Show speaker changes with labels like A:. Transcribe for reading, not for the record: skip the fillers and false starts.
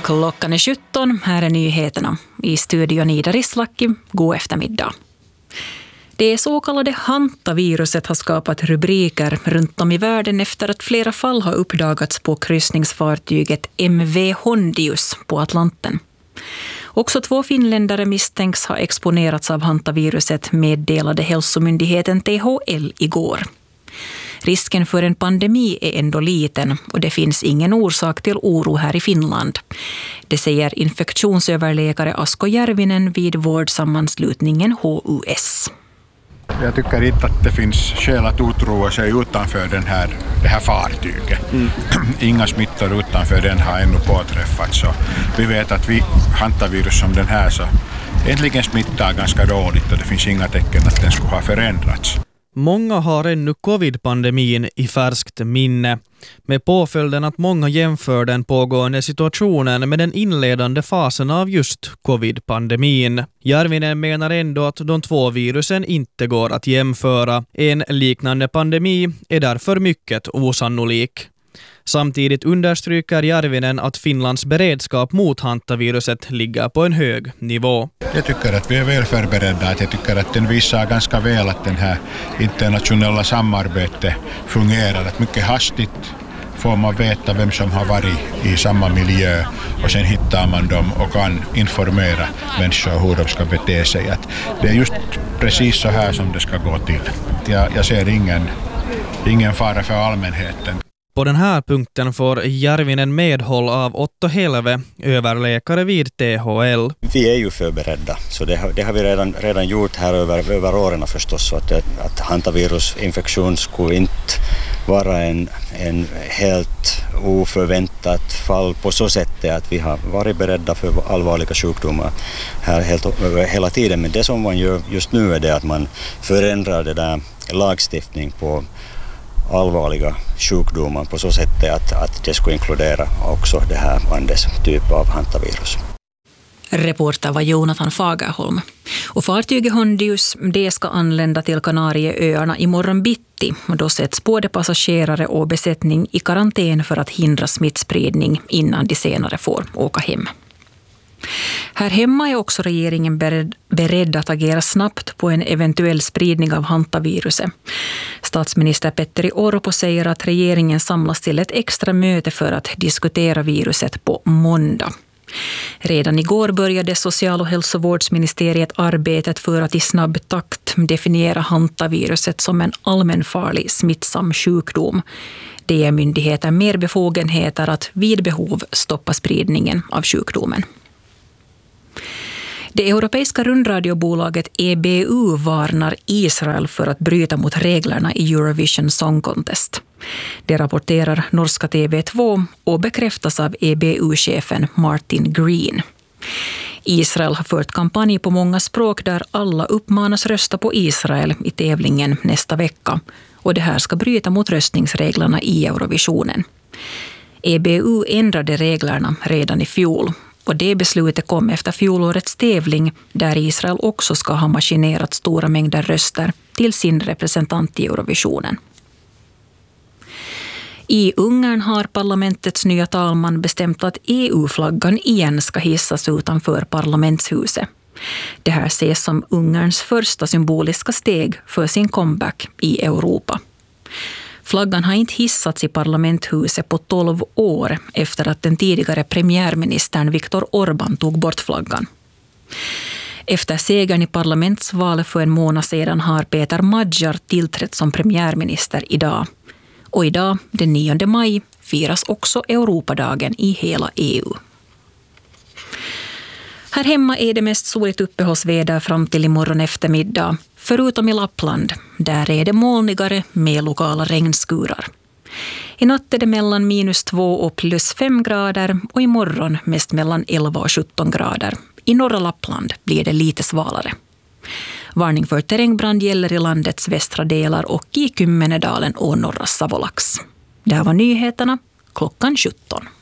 A: Klockan är 17, här är nyheterna. I studion Ida Rislaki, god eftermiddag. Det så kallade hantaviruset har skapat rubriker runt om i världen efter att flera fall har uppdagats på kryssningsfartyget MV Hondius på Atlanten. Också 2 finländare misstänks ha exponerats av hantaviruset, meddelade hälsomyndigheten THL igår. Risken för en pandemi är ändå liten och det finns ingen orsak till oro här i Finland. Det säger infektionsöverläkare Asko Järvinen vid vårdsammanslutningen HUS.
B: Jag tycker inte att det finns skäl att otroa sig utanför det här fartyget. Inga smittor utanför den har ännu påträffats. Så vi vet att hantavirus som den här så äntligen smittar ganska dåligt och det finns inga tecken att den skulle ha förändrats.
C: Många har ännu covid-pandemin i färskt minne, med påföljden att många jämför den pågående situationen med den inledande fasen av just covid-pandemin. Järvinen menar ändå att de 2 virusen inte går att jämföra. En liknande pandemi är därför mycket osannolik. Samtidigt understryker Järvinen att Finlands beredskap mot hantaviruset ligger på en hög nivå.
B: Jag tycker att vi är väl förberedda. Jag tycker att den visar ganska väl att den här internationella samarbetet fungerar. Att mycket hastigt får man veta vem som har varit i samma miljö och sen hittar man dem och kan informera människor hur de ska bete sig. Att det är just precis så här som det ska gå till. Jag ser ingen fara för allmänheten.
C: På den här punkten får Järvinen medhåll av Otto Helve, överläkare vid THL.
D: Vi är ju förberedda, så det har vi redan gjort här över åren förstås. Så att hantavirusinfektion skulle inte vara en helt oförväntat fall på så sätt att vi har varit beredda för allvarliga sjukdomar här hela tiden. Men det som man gör just nu är det att man förändrar det där lagstiftning på allvarliga sjukdomar på så sätt att det skulle inkludera också det här Andes typ av hantavirus.
A: Reporter var Jonathan Fagerholm. Och fartyget Hondius, det ska anlända till Kanarieöarna imorgon bitti. Och då sätts både passagerare och besättning i karantän för att hindra smittspridning innan de senare får åka hem. Här hemma är också regeringen beredd att agera snabbt på en eventuell spridning av hantaviruset. Statsminister Petteri Orpo säger att regeringen samlas till ett extra möte för att diskutera viruset på måndag. Redan igår började social- och hälsovårdsministeriet arbetet för att i snabb takt definiera hantaviruset som en allmänfarlig smittsam sjukdom. Det ger myndigheten mer befogenheter att vid behov stoppa spridningen av sjukdomen. Det europeiska rundradiobolaget EBU varnar Israel för att bryta mot reglerna i Eurovision Song Contest. Det rapporterar norska TV2 och bekräftas av EBU-chefen Martin Green. Israel har fört kampanj på många språk där alla uppmanas rösta på Israel i tävlingen nästa vecka. Och det här ska bryta mot röstningsreglerna i Eurovisionen. EBU ändrade reglerna redan i fjol. Och det beslutet kom efter fjolårets tävling där Israel också ska ha maskinerat stora mängder röster till sin representant i Eurovisionen. I Ungern har parlamentets nya talman bestämt att EU-flaggan igen ska hissas utanför parlamentshuset. Det här ses som Ungerns första symboliska steg för sin comeback i Europa. Flaggan har inte hissats i parlamenthuset på 12 år efter att den tidigare premiärministern Viktor Orbán tog bort flaggan. Efter segern i parlamentsvalet för en månad sedan har Peter Magyar tillträtt som premiärminister idag. Och idag, den 9 maj, firas också Europadagen i hela EU. Här hemma är det mest soligt uppehållsväder fram till imorgon eftermiddag, förutom i Lappland. Där är det molnigare med lokala regnskurar. I natt är det mellan -2 och +5 grader och imorgon mest mellan 11 och 17 grader. I norra Lappland blir det lite svalare. Varning för terrängbrand gäller i landets västra delar och i Kymmenedalen och norra Savolax. Det här var nyheterna klockan 17.